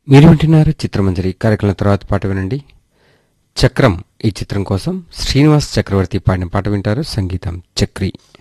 మీరు వింటున్నారు చిత్రమంజరి కార్యక్రమం. తర్వాత పాట వినండి. చక్రం ఈ చిత్రం కోసం శ్రీనివాస్ చక్రవర్తి పాడిన పాట వింటారు. సంగీతం చక్రి.